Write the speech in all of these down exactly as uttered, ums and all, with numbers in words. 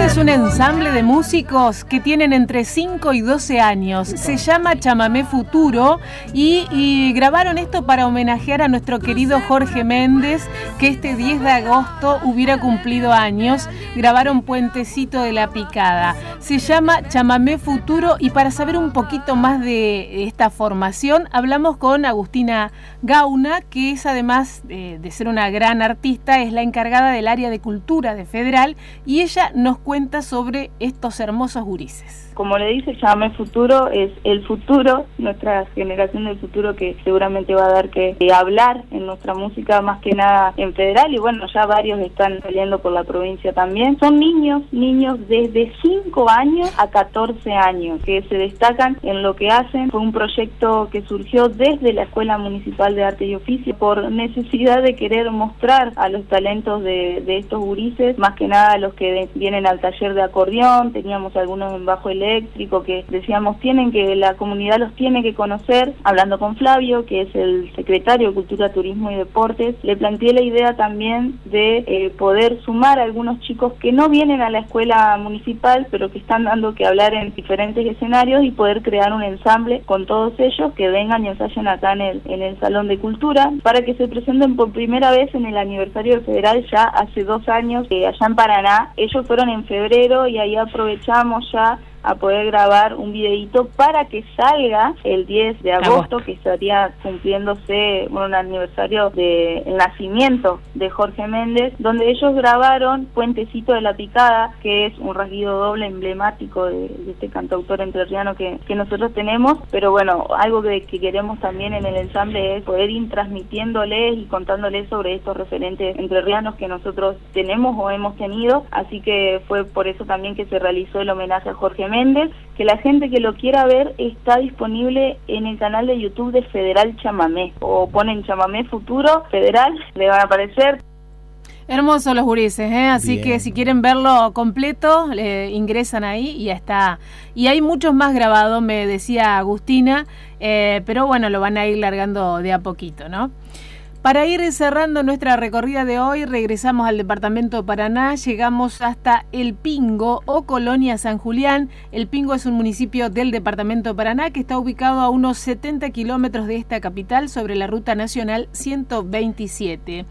Este es un ensamble de músicos que tienen entre cinco y doce años. Se llama Chamamé Futuro y, y grabaron esto para homenajear a nuestro querido Jorge Méndez, que este diez de agosto hubiera cumplido años. Grabaron Puentecito de la Picada. Se llama Chamamé Futuro, y para saber un poquito más de esta formación, hablamos con Agustina Gauna, que es, además de, de ser una gran artista, es la encargada del área de cultura de Federal, y ella nos cuenta sobre estos hermosos gurises. Como le dice, Chamamé Futuro es el futuro, nuestra generación del futuro, que seguramente va a dar que eh, hablar en nuestra música, más que nada en Federal, y bueno, ya varios están saliendo por la provincia también. Son niños, niños desde cinco años a catorce años, que se destacan en lo que hacen. Fue un proyecto que surgió desde la Escuela Municipal de Arte y Oficio por necesidad de querer mostrar a los talentos de, de estos gurises, más que nada los que de, vienen al taller de acordeón. Teníamos algunos en bajo eléctrico que decíamos tienen que, la comunidad los tiene que conocer. Hablando con Flavio, que es el secretario de Cultura, Turismo y Deportes, le planteé la idea también de eh, poder sumar a algunos chicos que no vienen a la escuela municipal, pero que están dando que hablar en diferentes escenarios, y poder crear un ensamble con todos ellos que vengan y ensayen acá en el, en el Salón de Cultura, para que se presenten por primera vez en el aniversario de Federal, ya hace dos años, eh, allá en Paraná. Ellos fueron en febrero y ahí aprovechamos ya a poder grabar un videíto para que salga el diez de agosto, que estaría cumpliéndose bueno, un aniversario del nacimiento de Jorge Méndez, donde ellos grabaron Puentecito de la Picada, que es un rasguido doble emblemático de, de este cantautor entrerriano que, que nosotros tenemos. Pero bueno, algo que, que queremos también en el ensamble es poder ir transmitiéndoles y contándoles sobre estos referentes entrerrianos que nosotros tenemos o hemos tenido. Así que fue por eso también que se realizó el homenaje a Jorge Méndez, que la gente que lo quiera ver está disponible en el canal de YouTube de Federal Chamamé, o ponen Chamamé Futuro Federal, le van a aparecer. Hermosos los gurises, ¿eh? Así Bien. Que si quieren verlo completo, le ingresan ahí y ya está. Y hay muchos más grabados, me decía Agustina, eh, pero bueno, lo van a ir largando de a poquito, ¿no? Para ir cerrando nuestra recorrida de hoy, regresamos al departamento de Paraná, llegamos hasta El Pingo o Colonia San Julián. El Pingo es un municipio del departamento de Paraná que está ubicado a unos setenta kilómetros de esta capital, sobre la ruta nacional ciento veintisiete.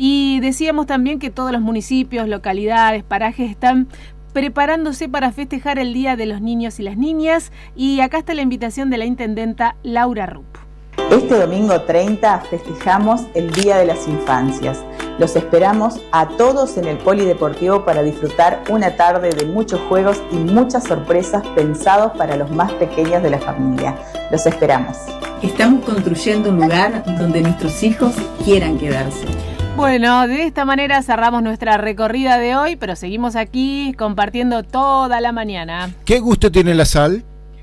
Y decíamos también que todos los municipios, localidades, parajes están preparándose para festejar el Día de los Niños y las Niñas, y acá está la invitación de la intendenta Laura Rupp. Este domingo treinta festejamos el Día de las Infancias. Los esperamos a todos en el Polideportivo para disfrutar una tarde de muchos juegos y muchas sorpresas pensados para los más pequeños de la familia. Los esperamos. Estamos construyendo un lugar donde nuestros hijos quieran quedarse. Bueno, de esta manera cerramos nuestra recorrida de hoy, pero seguimos aquí compartiendo toda la mañana. ¿Qué gusto tiene la sal?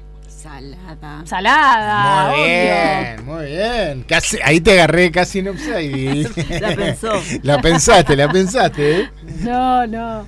Salada. Salada. Muy bien, obvio. muy bien. Casi, ahí te agarré casi en offside. La pensó. La pensaste, la pensaste, ¿eh? No, no.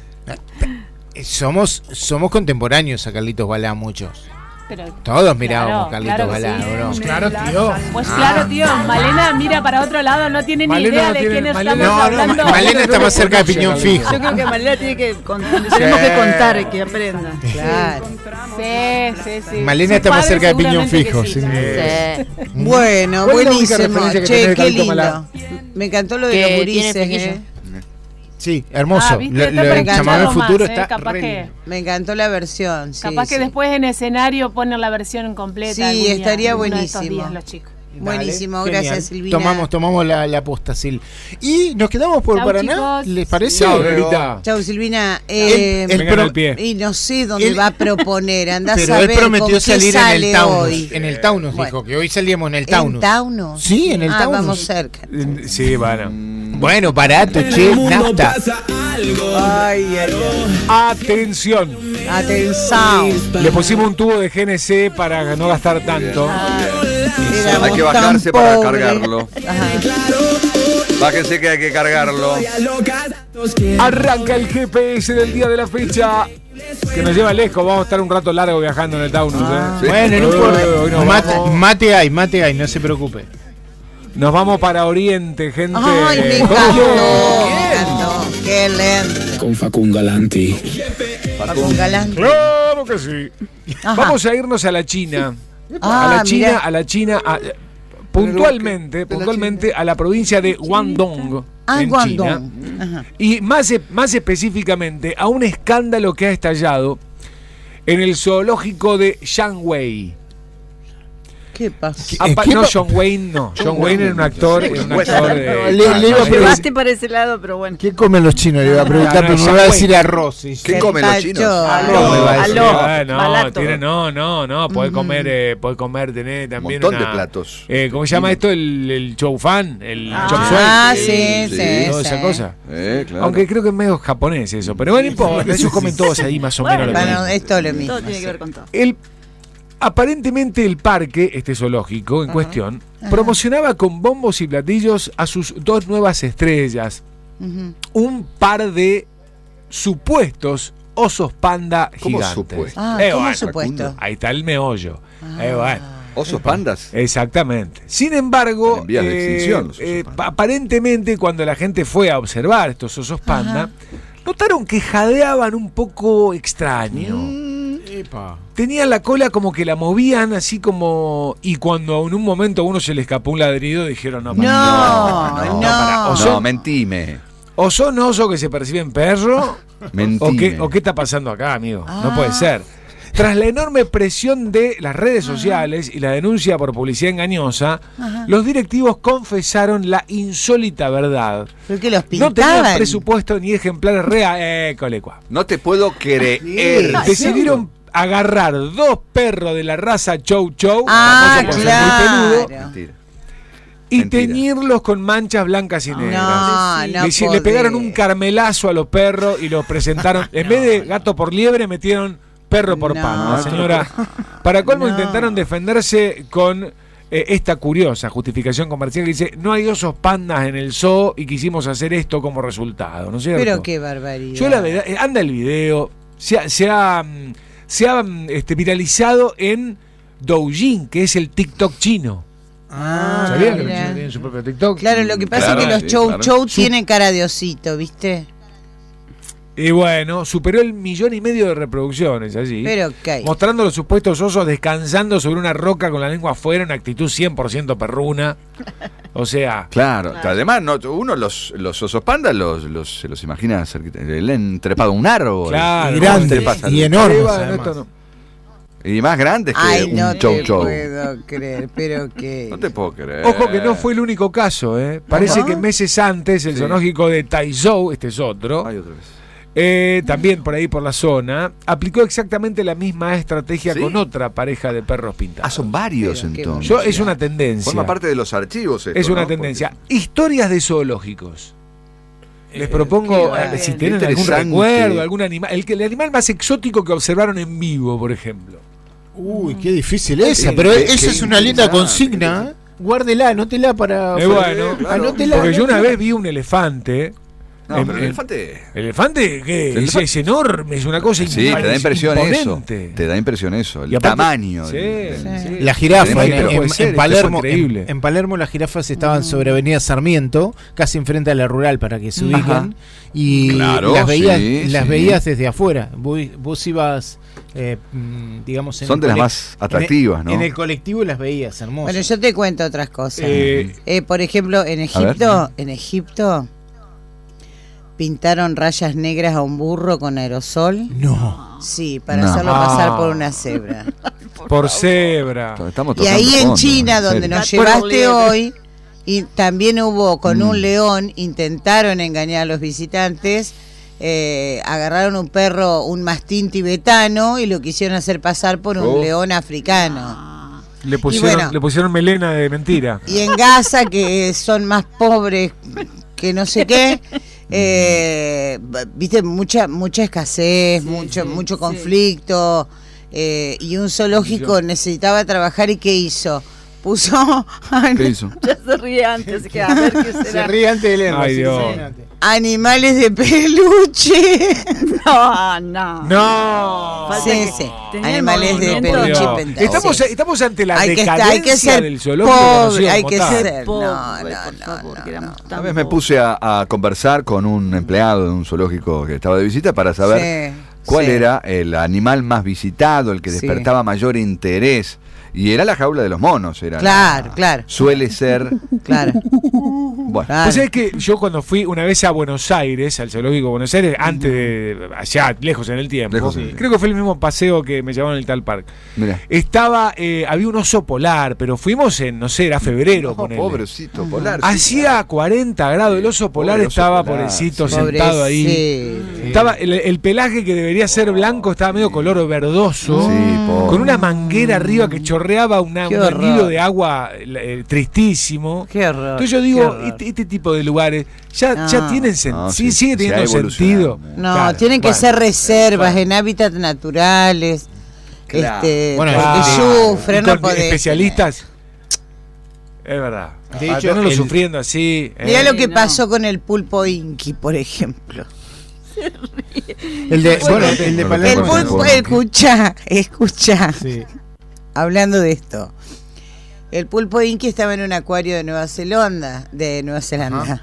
Somos, somos contemporáneos a Carlitos Balá, muchos. Pero, Todos mirábamos claro, Carlitos claro Balá, sí. ¿no? Pues claro, tío. Pues Ah. claro, tío. Malena mira para otro lado, no tiene ni Malena idea no de tiene- quién Malena- estamos No, no, hablando. Ma- Malena está más cerca de Piñón Fijo. Yo creo que Malena tiene que con- tenemos que contar, que aprenda. Claro. Sí, sí, sí. Malena Su está más padre cerca de Piñón seguramente Fijo. que sí. Sí. Bueno, ¿Cuál es la única buenísimo. referencia que Che, tenés de qué Carlito lindo. Balá? Me encantó lo de Que los tiene gurises, flequillo. eh. Sí, hermoso. Ah, ¿viste? Lo- Está lo del pensando Chamamé más, Futuro eh, está capaz re que- lindo. Me encantó la versión. Sí, Capaz que sí. después en escenario ponen la versión completa. Sí, algún día, estaría alguno de estos buenísimo. días, los chicos. Buenísimo, Dale, gracias, genial. Silvina. Tomamos, tomamos la, la posta, Sil. Y nos quedamos por Chau, Paraná, chicos. ¿les parece? Chao, Lolita. Chau, Silvina. Eh, El- el Vengan pro- al pie. y no sé dónde Él- va a proponer. Andás Pero a él ver prometió con qué salir en sale el Taunus. hoy. En el Taunus Bueno. dijo que hoy salíamos en el ¿En Taunus. Taunus? Sí, en el ah, Taunus. vamos cerca. Sí, bueno. Bueno, barato, che, nafta. Ay, ay, ay. Atención. Atención. Le pusimos un tubo de G N C para no gastar tanto. Éramos Hay que tan bajarse para pobres. cargarlo. Ajá. Bájense que hay que cargarlo. Arranca el G P S del día de la fecha, que nos lleva lejos. Vamos a estar un rato largo viajando en el Taunus, ¿eh? Sí. Bueno, no Hoy importa. nos Mate, vamos. mate hay, mate hay, no se preocupe. Nos vamos para Oriente, gente. Ay, me ¿Cómo? encantó. Me encantó. Qué lento. con Facundo Alanti. Facundo Alanti. Claro que sí. Ajá. Vamos a irnos a la China. Ah, a la China, mirá. a la China, a, puntualmente, puntualmente a la provincia de Guangdong. Ah, en Guangdong. China. Ajá. Y más, más específicamente a un escándalo que ha estallado en el zoológico de Shanghai. ¿Qué pasa? Ah, pa- ¿Qué no, pa- John Wayne no. John Wayne era un actor, era un actor de. No, le- le iba a Ah, preguntar- para ese lado, pero bueno. ¿Qué comen los chinos? Le iba a preguntar, No, no, pero me ya va a fue. decir arroz. sí. ¿Qué comen los chinos? Aló, No, me va a decir. aló. Ah, no, balato. tiene, no, no, no, podés comer, eh, podés comer, tenés también montón una, de platos. Eh, ¿Cómo se llama esto? El, el chow fan, el Ah. chop suey. Ah, sí, Sí, sí. Toda sí. esa cosa. Eh, claro. Aunque creo que es medio japonés eso, pero bueno, no importa, ellos comen todos ahí más o Bueno, menos lo Bueno, mismo. esto es lo mismo. Todo tiene que sí. ver con todo. El, aparentemente el parque, este zoológico en cuestión, Ajá. promocionaba con bombos y platillos a sus dos nuevas estrellas, Ujú. un par de supuestos osos panda ¿Cómo gigantes. supuesto? Ah, Eh, ¿cómo bueno, supuesto? ahí está el meollo. Ah. Eh, bueno. ¿Osos pandas? Exactamente. Sin embargo, Están en vías de eh, extinción los osos eh, panda. aparentemente cuando la gente fue a observar estos osos panda, Ajá. notaron que jadeaban un poco extraño. Epa. Tenían la cola como que la movían así como... Y cuando en un momento a uno se le escapó un ladrido, dijeron, no, No, pará, no. pará, o No, son, mentime. o son osos que se perciben perro, Mentime. o qué, o qué está pasando acá, amigo. No Ah. puede ser. Tras la enorme presión de las redes sociales y la denuncia por publicidad engañosa, Ajá. los directivos confesaron la insólita verdad. ¿Pero que los No tenían pintaban? presupuesto ni ejemplares reales. Eh, colecua. No te puedo creer. Sí. Decidieron agarrar dos perros de la raza Chow Chow, Ah, famoso por ser muy peludo, claro. Mentira. y Mentira. teñirlos con manchas blancas y negras. No, no le, hici- le podés. pegaron un carmelazo a los perros y los presentaron. En vez de gato por liebre, metieron perro por No. panda, señora. Para colmo, No. intentaron defenderse con eh, esta curiosa justificación comercial que dice: no hay osos pandas en el zoo y quisimos hacer esto como resultado, ¿no es cierto? Pero qué barbaridad. Yo la verdad, eh, anda el video, se ha, se ha, mm, se ha, mm, este, viralizado en Douyin, que es el TikTok chino. Ah, ¿Sabían que los mira. chinos tienen su propio TikTok? Claro, lo que pasa Claro, es que los sí, chow claro. chow tienen cara de osito, ¿viste? Y bueno, superó el millón y medio de reproducciones allí. Pero qué. Mostrando los supuestos osos descansando sobre una roca con la lengua afuera en actitud cien por ciento perruna. O sea, Claro, que además no, uno los, los osos pandas los, los, se los imagina cerquita, le han trepado un árbol. claro. Y ¿Cómo grandes te pasa? y Eh, enormes. bueno, además. esto no. Y más grandes que Ay, un no chow te chow. puedo creer, pero que... No te puedo creer. Ojo que no fue el único caso, ¿eh? Parece Ajá. que meses antes el Sí. zoológico de Taizhou, este es otro, Ay, otra vez. eh, también por ahí por la zona, aplicó exactamente la misma estrategia ¿Sí? con otra pareja de perros pintados. Ah, son varios Pero qué entonces. Yo, es una tendencia. Forma parte de los archivos esto, es una ¿no? tendencia. Porque- Historias de zoológicos. Les qué propongo, bueno. eh, si Qué tienen algún interesante. recuerdo, algún animal, el, que- el animal más exótico que observaron en vivo, por ejemplo. Uy, qué difícil esa, Qué- pero qué- esa qué es una linda interesante, consigna. ¿eh? Guárdela, anótela para. Eh, bueno, claro. anótela, Porque yo una anótela. vez vi un elefante. No, en- pero el en- elefante. ¿El elefante qué? El Es, elefante- es enorme, es una cosa Sí, te da imponente. impresión eso. imponente. Te da impresión eso. El Y aparte- tamaño. Sí, del- del- sí. La jirafa, Tenemos en, que- en- puede en ser, esto Palermo, fue increíble. en, en Palermo las jirafas estaban sobre Avenida Sarmiento, casi enfrente a la rural para que se Ajá. ubiquen, y Claro, las veías, sí, las sí. veías desde afuera. Vos, vos ibas, eh, mm, digamos, en Son el de las colec- más atractivas, en ¿no? el, en el colectivo las veías, hermosas. Bueno, yo te cuento otras cosas. Eh, Eh, por ejemplo, en Egipto, en Egipto pintaron rayas negras a un burro con aerosol. No. Sí, para No. hacerlo pasar Ah. por una cebra. por cebra. Estamos Y tocando ahí en fondo, China, en donde serio. nos Bueno, llevaste liebre. hoy, y también hubo con Mm. un león, intentaron engañar a los visitantes, eh, agarraron un perro, un mastín tibetano, y lo quisieron hacer pasar por un Oh. león africano. Le pusieron, bueno. le pusieron melena de mentira. Y en Gaza, que son más pobres que no sé qué, eh, viste, mucha mucha escasez, mucho sí, mucho sí. conflicto, eh, y un zoológico necesitaba trabajar, y ¿qué hizo? puso ¿Qué hizo? Ya se ríe antes, que a ver qué será. Se ríe antes de leerlo. Ay, sí, Dios. imagínate. animales de peluche. No, no. No. Falta Sí, que sí. tenía Animales de movimiento. peluche Dios. inventado. Estamos, Sí. estamos ante la Hay que, decadencia hay que ser del zoológico pobre, conocido hay como que tal. ser. Pobre, No, no, por favor, no, que éramos no. tan Una vez me pobres. puse a, a conversar con un empleado de un zoológico que estaba de visita para saber Sí, cuál sí. era el animal más visitado, el que Sí. despertaba mayor interés. Y era la jaula de los monos. Era Claro, la- claro. Suele ser. Claro. Bueno, Claro. Pues sabés que yo cuando fui una vez a Buenos Aires, al zoológico de Buenos Aires, antes de allá, lejos en el tiempo, Lejos en el creo que fue el mismo paseo que me llevaron al tal parque. mira. Estaba, eh, había un oso polar, pero fuimos en, no sé, era febrero, No, ponele. pobrecito, polar. Hacía cuarenta grados, el oso polar Pobre oso estaba polar, pobrecito sí. sentado ahí. Pobrecito. Estaba el, el pelaje que debería ser blanco estaba medio color verdoso, Sí, pobre. con una manguera arriba que chorreaba una, Qué un horror. hilo de agua eh, tristísimo. Qué horror. Entonces yo qué digo, horror. este, este tipo de lugares ya, No. ya tienen sentido, No, sí, sí, sigue se teniendo ha evolucionado sentido. mucho. No, Claro, tienen que bueno, ser reservas bueno. en hábitats naturales. Claro. Este, Bueno, porque claro. sufren, Y no con podés especialistas. Es verdad. De Para hecho, tenerlo el- sufriendo así. eh. Mirá lo que no. pasó con el pulpo inqui, por ejemplo. El de, bueno, el de Bueno, Palermo. El Bueno, pulpo, bueno. escucha, escucha, Sí. hablando de esto. El pulpo inqui estaba en un acuario de Nueva Zelanda, de Nueva Zelanda. Ajá.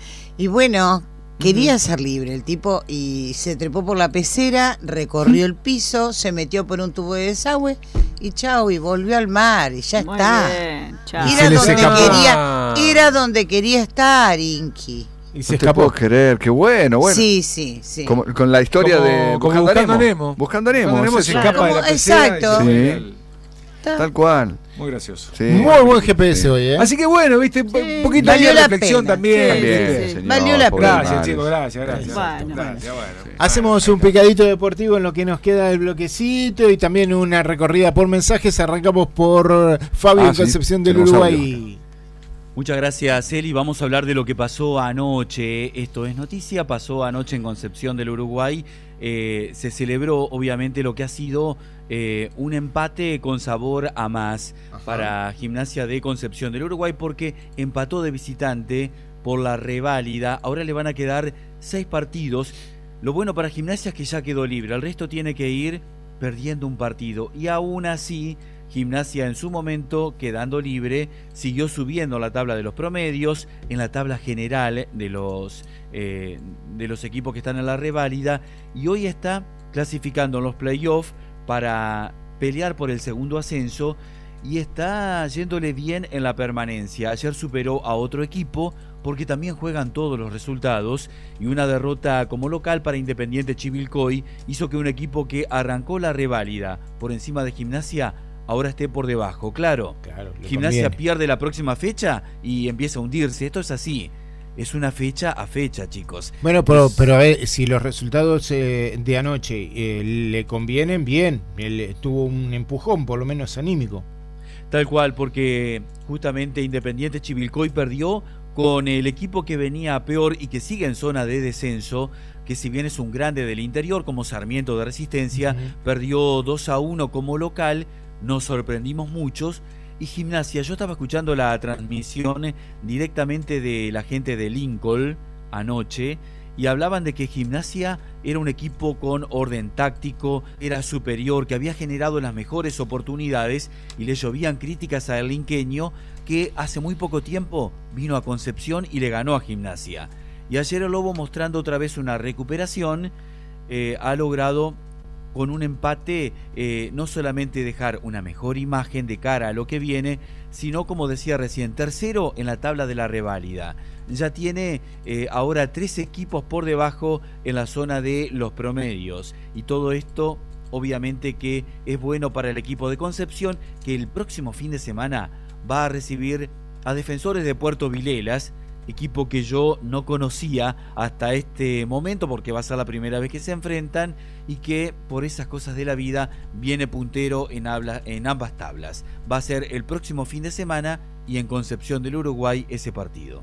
Y bueno, quería ser libre el tipo y se trepó por la pecera, recorrió el piso, se metió por un tubo de desagüe y chao, y volvió al mar y ya Muy está. bien, chao. Y Era se les donde escapó. quería, era donde quería estar, Inqui. Y se No te escapó. puedo creer, qué bueno, bueno. Sí, sí, sí. Como- con la historia Como- de como Buscando a Nemo. Buscando a Nemo. Buscando a Nemo es se eso. escapa de la Como- pecera. exacto. y se Sí. vuelve al- Tal cual. Muy gracioso. Sí. Muy buen G P S Sí. hoy, ¿eh? Así que bueno, viste, un poquito Valió de la reflexión pena. también. Sí, También, ¿viste? sí. señor, Valió la pobre pena. Gracias, madre. chicos, gracias, gracias. Bueno, Gracias, bueno. Hacemos un picadito deportivo en lo que nos queda del bloquecito y también una recorrida por mensajes. Arrancamos por Fabio Ah, en sí, Concepción del tenemos Uruguay. Muchas gracias, Eli. Vamos a hablar de lo que pasó anoche. Esto es noticia, pasó anoche en Concepción del Uruguay. Eh, se celebró, obviamente, lo que ha sido eh, un empate con sabor a más Ajá. para Gimnasia de Concepción del Uruguay, porque empató de visitante por la reválida. Ahora le van a quedar seis partidos. Lo bueno para Gimnasia es que ya quedó libre. El resto tiene que ir perdiendo un partido. Y aún así, Gimnasia en su momento, quedando libre, siguió subiendo la tabla de los promedios, en la tabla general de los, eh, de los equipos que están en la reválida, y hoy está clasificando en los playoffs para pelear por el segundo ascenso, y está yéndole bien en la permanencia. Ayer superó a otro equipo porque también juegan todos los resultados, y una derrota como local para Independiente Chivilcoy hizo que un equipo que arrancó la reválida por encima de Gimnasia ahora esté por debajo. Claro, Claro, le Gimnasia conviene. pierde la próxima fecha y empieza a hundirse. Esto es así. Es una fecha a fecha, chicos. Bueno, pero, Es- pero a ver, si los resultados eh, de anoche eh, le convienen, bien. Él eh, tuvo un empujón, por lo menos anímico. Tal cual, porque justamente Independiente Chivilcoy perdió con el equipo que venía peor y que sigue en zona de descenso, que si bien es un grande del interior como Sarmiento de Resistencia, Ujú. perdió dos a uno como local. Nos sorprendimos muchos. Y Gimnasia, yo estaba escuchando la transmisión directamente de la gente de Lincoln anoche, y hablaban de que Gimnasia era un equipo con orden táctico, era superior, que había generado las mejores oportunidades, y le llovían críticas al linqueño, que hace muy poco tiempo vino a Concepción y le ganó a Gimnasia. Y ayer el Lobo, mostrando otra vez una recuperación, eh, ha logrado con un empate eh, no solamente dejar una mejor imagen de cara a lo que viene, sino, como decía recién, tercero en la tabla de la reválida. Ya tiene eh, ahora tres equipos por debajo en la zona de los promedios, y todo esto obviamente que es bueno para el equipo de Concepción, que el próximo fin de semana va a recibir a Defensores de Puerto Vilelas, equipo que yo no conocía hasta este momento porque va a ser la primera vez que se enfrentan, y que por esas cosas de la vida viene puntero en, habla, en ambas tablas. Va a ser el próximo fin de semana, y en Concepción del Uruguay ese partido.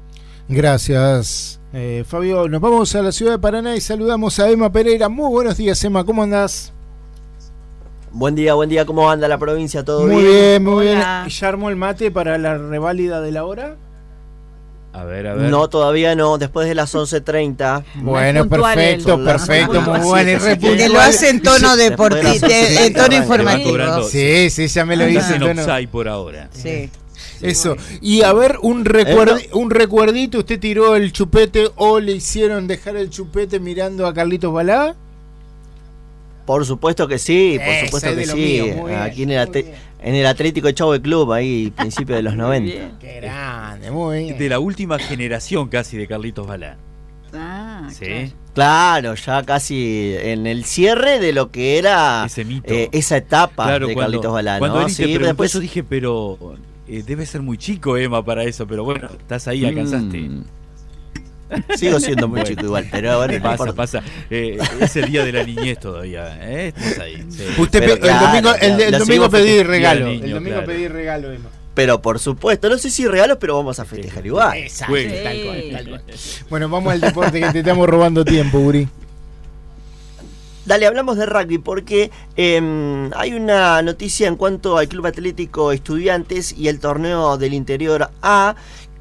Gracias, eh, Fabio. Nos vamos a la ciudad de Paraná y saludamos a Emma Pereira. Muy buenos días, Emma. ¿Cómo andás? Buen día, buen día, ¿cómo anda la provincia? ¿Todo Muy bien? bien, muy Hola. bien. ¿Ya armó el mate para la reválida de la hora? A ver, a ver. No, todavía no, después de las once treinta. Bueno, puntual perfecto, él. perfecto, Son muy las bueno. y siete, re así que- Que lo hace en tono deportivo, Después de las en tono once, informativo. cobrando. Sí, sí, ya me lo Andás hice. en entonces no- offside por ahora. Sí. Eso. Y a ver, un, recuerdi- ¿Eh? un recuerdito. ¿Usted tiró el chupete o le hicieron dejar el chupete mirando a Carlitos Balá? Por supuesto que sí, por Ese supuesto es que de lo sí. mío, muy bien, Aquí en el, muy ate- bien. en el Atlético Chavo de Club, ahí, principios de los noventa. Bien. Qué grande, muy bien. De la última generación casi de Carlitos Balá. Ah, Sí. claro. Claro, ya casi en el cierre de lo que era Ese mito. eh, esa etapa Claro, de cuando, Carlitos Balá, cuando ¿no? él te Sí, preguntó después eso dije, pero eh, debe ser muy chico, Emma, para eso. Pero bueno, estás ahí, alcanzaste. Mm. sigo siendo muy Bueno. chico igual, pero bueno, no Pasa, importa. pasa. Eh, es el día de la niñez todavía. ¿eh? Estás ahí. sí. Usted Pero pe- claro, el domingo, el, lo el domingo sigo pedí festejando. regalo. Día del el niño, domingo claro. pedí regalo, Emma. Pero por supuesto, no sé si regalos, pero vamos a festejar igual. Exacto, Juegue. tal cual, tal cual. Bueno, vamos al deporte que te estamos robando tiempo, Guri. Dale, hablamos de rugby porque eh, hay una noticia en cuanto al Club Atlético Estudiantes y el torneo del Interior A,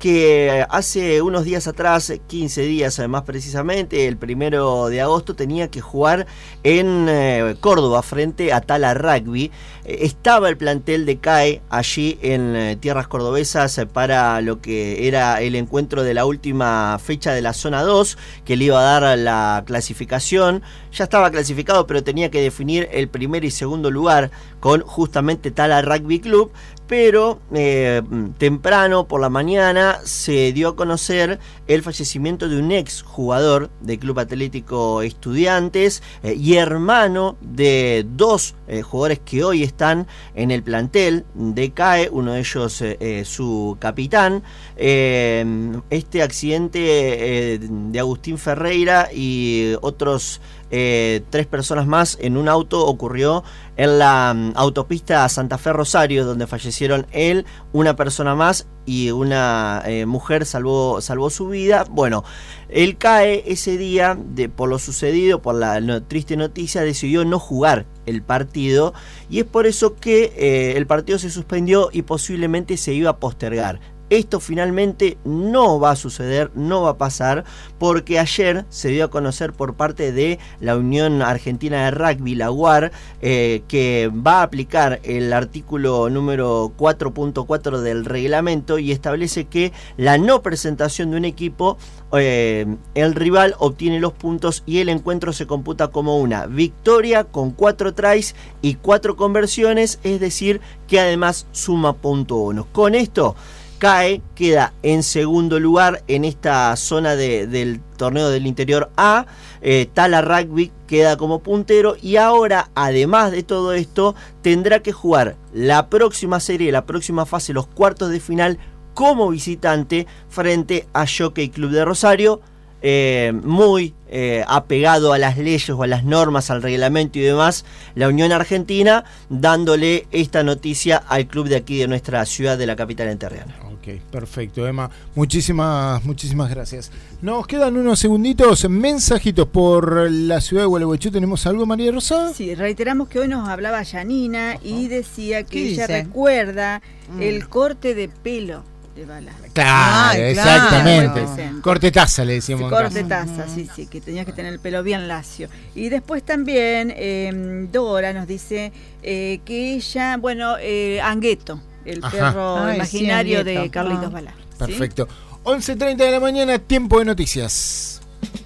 que hace unos días atrás, quince días más precisamente, el primero de agosto, tenía que jugar en eh, Córdoba frente a Tala Rugby. Eh, estaba el plantel de C A E allí en eh, tierras cordobesas eh, para lo que era el encuentro de la última fecha de la zona dos, que le iba a dar la clasificación. Ya estaba clasificado, pero tenía que definir el primer y segundo lugar con justamente Tala Rugby Club. Pero eh, temprano por la mañana se dio a conocer el fallecimiento de un ex jugador del Club Atlético Estudiantes eh, y hermano de dos eh, jugadores que hoy están en el plantel de C A E, uno de ellos eh, eh, su capitán. Eh, este accidente eh, de Agustín Ferreira y otros eh, tres personas más en un auto ocurrió en la um, autopista Santa Fe Rosario, donde fallecieron él, una persona más y una eh, mujer salvó, salvó su vida. Bueno, él cae ese día de, por lo sucedido, por la no, triste noticia, decidió no jugar el partido y es por eso que eh, el partido se suspendió y posiblemente se iba a postergar. Esto finalmente no va a suceder, no va a pasar, porque ayer se dio a conocer por parte de la Unión Argentina de Rugby, la U A R, eh, que va a aplicar el artículo número cuatro punto cuatro del reglamento y establece que la no presentación de un equipo, eh, el rival obtiene los puntos y el encuentro se computa como una victoria con cuatro tries y cuatro conversiones, es decir, que además suma punto uno. Con esto, C A E queda en segundo lugar en esta zona de, del torneo del Interior A. eh, Tala Rugby queda como puntero y ahora, además de todo esto, tendrá que jugar la próxima serie, la próxima fase, los cuartos de final como visitante frente a Jockey Club de Rosario. Eh, muy eh, apegado a las leyes o a las normas, al reglamento y demás, la Unión Argentina, dándole esta noticia al club de aquí de nuestra ciudad, de la capital enterriana. Ok, perfecto, Emma. Muchísimas, muchísimas gracias. Nos quedan unos segunditos, mensajitos por la ciudad de Gualeguaychú. ¿Tenemos algo, María Rosa? Sí, reiteramos que hoy nos hablaba Yanina y decía que ¿Qué ella dice? recuerda Mm. el corte de pelo de Balá. Claro, Ay, exactamente. claro. Corte taza, le decíamos. en Corte casa. taza, sí, sí, que tenías que tener el pelo bien lacio. Y después también eh, Dora nos dice eh, que ella, bueno, eh, Angueto, el Ajá. perro Ay, sí, imaginario de Angueto. Carlitos Ah. Balá. ¿sí? Perfecto. once treinta de la mañana, tiempo de noticias.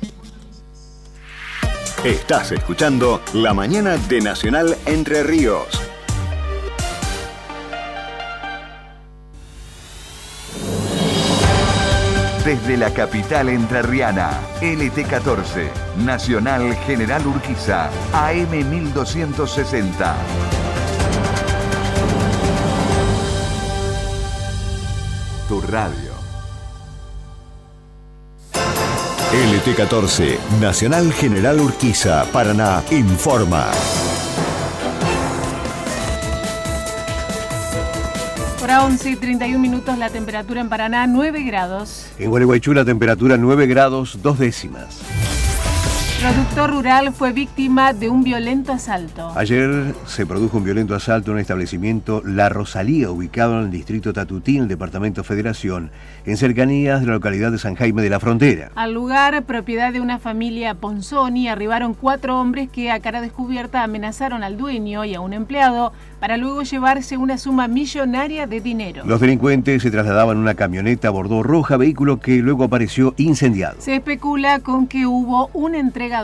Estás escuchando La Mañana de Nacional Entre Ríos. Desde la capital entrerriana, L T catorce, Nacional General Urquiza, A M mil doscientos sesenta. Tu radio. L T catorce, Nacional General Urquiza, Paraná, informa. Hora once y treinta y un minutos, la temperatura en Paraná, nueve grados. En Gualeguaychú la temperatura nueve grados dos décimas. Productor rural fue víctima de un violento asalto. Ayer se produjo un violento asalto en un establecimiento La Rosalía, ubicado en el distrito Tatutí, en el departamento Federación, en cercanías de la localidad de San Jaime de la Frontera. Al lugar, propiedad de una familia Ponzoni, arribaron cuatro hombres que a cara descubierta amenazaron al dueño y a un empleado para luego llevarse una suma millonaria de dinero. Los delincuentes se trasladaban en una camioneta Bordeaux roja, vehículo que luego apareció incendiado. Se especula con que hubo un entregador.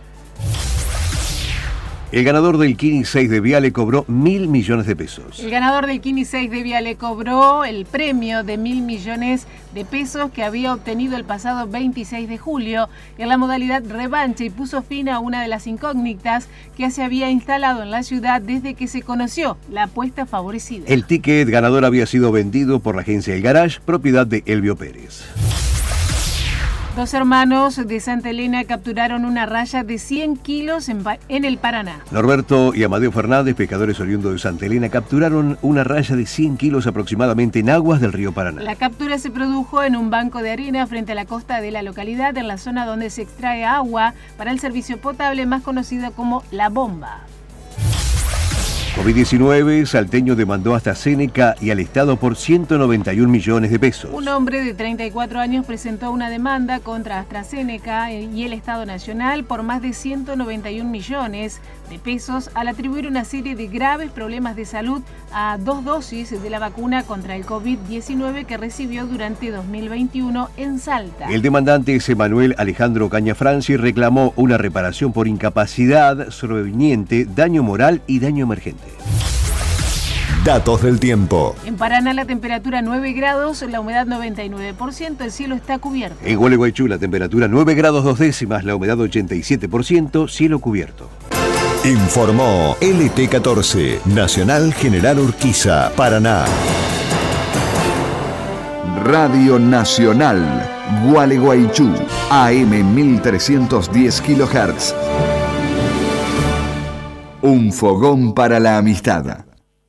El ganador del Kini seis de Viale cobró mil millones de pesos. El ganador del Kini seis de Viale cobró el premio de mil millones de pesos que había obtenido el pasado veintiséis de julio en la modalidad revancha y puso fin a una de las incógnitas que se había instalado en la ciudad desde que se conoció la apuesta favorecida. El ticket ganador había sido vendido por la agencia El Garage, propiedad de Elvio Pérez. Dos hermanos de Santa Elena capturaron una raya de cien kilos en, en el Paraná. Norberto y Amadeo Fernández, pescadores oriundos de Santa Elena, capturaron una raya de cien kilos aproximadamente en aguas del río Paraná. La captura se produjo en un banco de arena frente a la costa de la localidad, en la zona donde se extrae agua para el servicio potable, más conocido como La Bomba. COVID diecinueve, Salteño demandó hasta Seneca y al Estado por ciento noventa y un millones de pesos. Un hombre de treinta y cuatro años presentó una demanda contra AstraZeneca y el Estado Nacional por más de ciento noventa y un millones de pesos al atribuir una serie de graves problemas de salud a dos dosis de la vacuna contra el COVID diecinueve que recibió durante dos mil veintiuno en Salta. El demandante es Emanuel Alejandro Cañafranci y reclamó una reparación por incapacidad sobreveniente, daño moral y daño emergente. Datos del tiempo. En Paraná la temperatura nueve grados, la humedad noventa y nueve por ciento, el cielo está cubierto. En Gualeguaychú la temperatura nueve grados dos décimas, la humedad ochenta y siete por ciento, cielo cubierto. Informó L T catorce, Nacional General Urquiza, Paraná. Radio Nacional, Gualeguaychú, A M mil trescientos diez kilohertz. Un fogón para la amistad.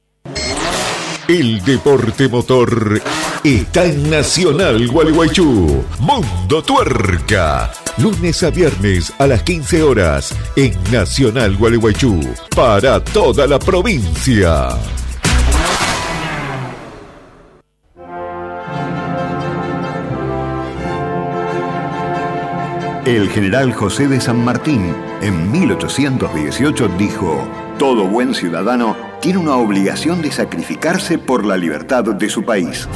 El deporte motor está en Nacional Gualeguaychú. Mundo Tuerca. Lunes a viernes a las quince horas en Nacional Gualeguaychú. Para toda la provincia. El general José de San Martín en mil ochocientos dieciocho dijo: todo buen ciudadano tiene una obligación de sacrificarse por la libertad de su país.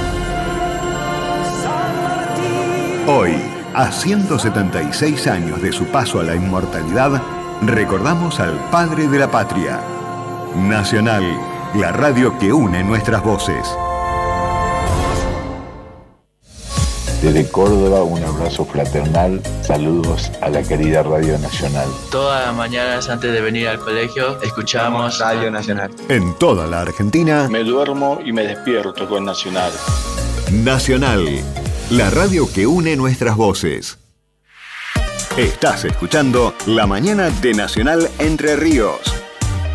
Hoy, a ciento setenta y seis años de su paso a la inmortalidad, recordamos al padre de la patria. Nacional, la radio que une nuestras voces. Desde Córdoba, un abrazo fraternal, saludos a la querida Radio Nacional. Todas las mañanas antes de venir al colegio, escuchamos Radio Nacional. En toda la Argentina, me duermo y me despierto con Nacional. Nacional, la radio que une nuestras voces. Estás escuchando La Mañana de Nacional Entre Ríos.